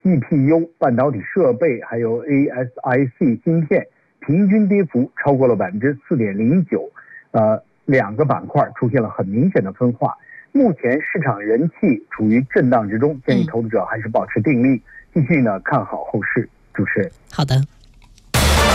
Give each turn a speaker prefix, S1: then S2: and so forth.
S1: GPU 半导体设备还有 ASIC 芯片平均跌幅超过了4.09%，两个板块出现了很明显的分化。目前市场人气处于震荡之中，建议投资者还是保持定力，继续呢看好后市。主持人，
S2: 好的。